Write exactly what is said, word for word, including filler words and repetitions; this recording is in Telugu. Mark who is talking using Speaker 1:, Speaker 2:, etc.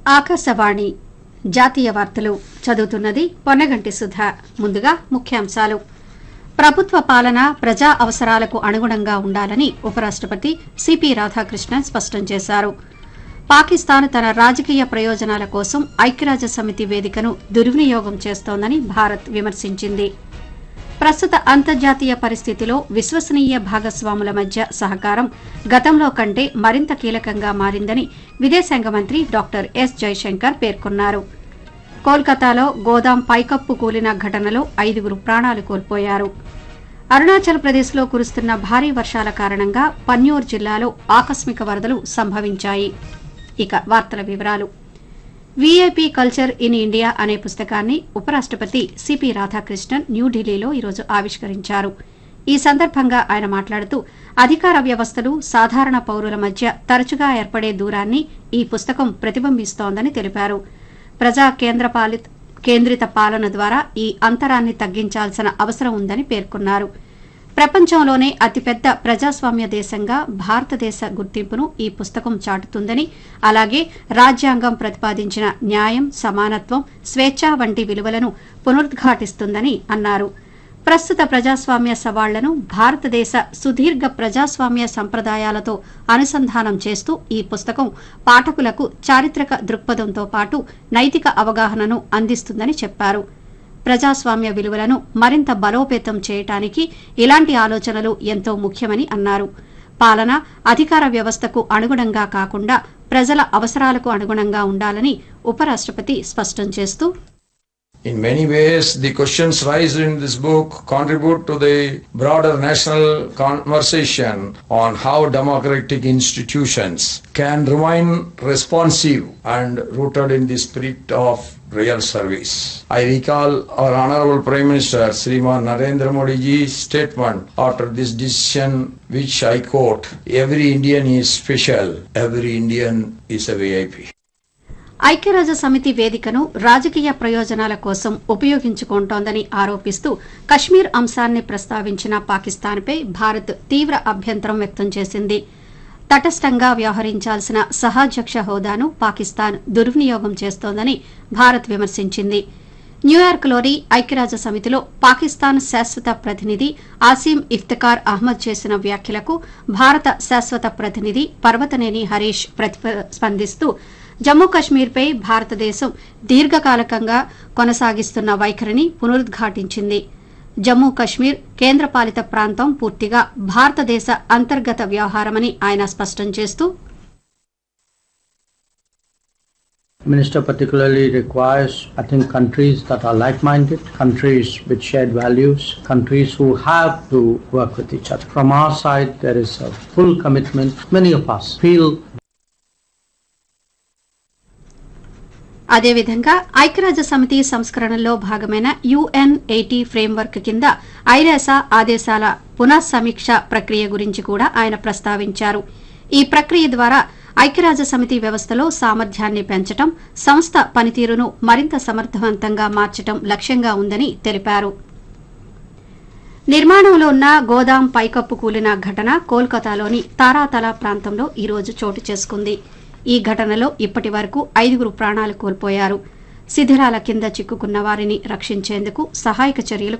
Speaker 1: ఆకాశవాణి జాతీయ వార్తలు చదువుతున్నది పొన్నగంటి సుధ. ముందుగా ముఖ్యాంశాలు. ప్రభుత్వ పాలన ప్రజా అవసరాలకు అనుగుణంగా ఉండాలని ఉపరాష్టపతి సిపి రాధాకృష్ణన్ స్పష్టం చేశారు. పాకిస్తాన్ తన రాజకీయ ప్రయోజనాల కోసం ఐక్యరాజ్య సమితి వేదికను దుర్వినియోగం చేస్తోందని భారత్ విమర్శించింది. ప్రస్తుత అంతర్జాతీయ పరిస్థితిలో విశ్వసనీయ భాగస్వాముల మధ్య సహకారం గతంలో కంటే మరింత కీలకంగా మారిందని విదేశాంగ మంత్రి డాక్టర్ ఎస్ జైశంకర్ పేర్కొన్నారు. కోల్కతాలో గోదాం పైకప్పు కూలిన ఘటనలో ఐదుగురు ప్రాణాలు కోల్పోయారు. అరుణాచల్ ప్రదేశ్లో కురుస్తున్న భారీ వర్షాల కారణంగా పన్యూర్ జిల్లాలో ఆకస్మిక వరదలు సంభవించాయి. ఇక వార్తల వివరాలు. వీఐపీ కల్చర్ ఇన్ ఇండియా అనే పుస్తకాన్ని ఉపరాష్టపతి సిపి రాధాకృష్ణన్ న్యూఢిల్లీలో ఈరోజు ఆవిష్కరించారు. ఈ సందర్భంగా ఆయన మాట్లాడుతూ అధికార వ్యవస్థలు సాధారణ పౌరుల మధ్య తరచుగా ఏర్పడే దూరాన్ని ఈ పుస్తకం ప్రతిబింబిస్తోందని తెలిపారు. ప్రజా కేంద్రపాలిత కేంద్రిత పాలన ద్వారా ఈ అంతరాన్ని తగ్గించాల్సిన అవసరం ఉందని పేర్కొన్నారు. ప్రపంచంలోనే అతిపెద్ద ప్రజాస్వామ్య దేశంగా భారతదేశ గుర్తింపును ఈ పుస్తకం చాటుతుందని, అలాగే రాజ్యాంగం ప్రతిపాదించిన న్యాయం, సమానత్వం, స్వేచ్ఛ వంటి విలువలను పునరుద్ఘాటిస్తుందని అన్నారు. ప్రస్తుత ప్రజాస్వామ్య సవాళ్లను భారతదేశ సుదీర్ఘ ప్రజాస్వామ్య సంప్రదాయాలతో అనుసంధానం చేస్తూ ఈ పుస్తకం పాఠకులకు చారిత్రక దృక్పథంతో పాటు నైతిక అవగాహనను అందిస్తుందని చెప్పారు. ప్రజాస్వామ్య విలువలను మరింత బలోపేతం చేయడానికి ఇలాంటి ఆలోచనలు ఎంతో ముఖ్యమని అన్నారు. పాలన అధికార వ్యవస్థకు అనుగుణంగా కాకుండా ప్రజల అవసరాలకు అనుగుణంగా ఉండాలని ఉపరాష్టపతి స్పష్టం చేస్తూ,
Speaker 2: In many ways, the questions raised in this book contribute to the broader national conversation on how democratic institutions can remain responsive and rooted in the spirit of real service. I recall our Honorable Prime Minister Sriman Narendra Modi ji's statement after this decision, which I quote, "Every Indian is special, every Indian is a V I P."
Speaker 1: ఐక్యరాజ్య సమితి వేదికను రాజకీయ ప్రయోజనాల కోసం ఉపయోగించుకుంటోందని ఆరోపిస్తూ కశ్మీర్ అంశాన్ని ప్రస్తావించిన పాకిస్తాన్పై భారత్ తీవ్ర అభ్యంతరం వ్యక్తం చేసింది. తటస్థంగా వ్యవహరించాల్సిన సహాధ్యక్ష హోదాను పాకిస్తాన్ దుర్వినియోగం చేస్తోందని భారత్ విమర్శించింది. న్యూయార్క్లోని ఐక్యరాజ్య సమితిలో పాకిస్తాన్ శాశ్వత ప్రతినిధి ఆసిమ్ ఇఫ్తికార్ అహ్మద్ చేసిన వ్యాఖ్యలకు భారత శాశ్వత ప్రతినిధి పర్వతనేని హరీష్ ప్రతిస్పందిస్తూ జమ్మూ కశ్మీర్పై భారతదేశం దీర్ఘకాలికంగా కొనసాగిస్తున్న వైఖరిని పునరుద్ఘాటించింది. జమ్మూ కశ్మీర్ కేంద్రపాలిత ప్రాంతం పూర్తిగా భారతదేశ అంతర్గత వ్యవహారమని ఆయన స్పష్టం చేస్తూ,
Speaker 3: Minister particularly requires, I think, countries that are like-minded, countries with shared values, countries who have to work with each other. From our side, there is a full commitment. Many of us feel
Speaker 1: అదేవిధంగా ఐక్యరాజ్య సమితి సంస్కరణలో భాగమైన యుఎన్ ఎయిటీ ఫ్రేమ్వర్క్ కింద ఐరాస ఆదేశాల పునఃసమీక్ష ప్రక్రియ గురించి కూడా ఆయన ప్రస్తావించారు. ఈ ప్రక్రియ ద్వారా ఐక్యరాజ్య సమితి వ్యవస్థలో సామర్థ్యాన్ని పెంచడం, సంస్థ పనితీరును మరింత సమర్థవంతంగా మార్చడం లక్ష్యంగా ఉందని తెలిపారు. నిర్మాణంలో ఉన్న గోదాం పైకప్పు కూలిన ఘటన కోల్కతాలోని తారాతల ప్రాంతంలో ఈరోజు చోటు చేసుకుంది. ఈ ఘటనలో ఇప్పటి వరకు ఐదుగురు ప్రాణాలు కోల్పోయారు. శిథిరాల కింద చిక్కుకున్న వారిని రక్షించేందుకు సహాయక చర్యలు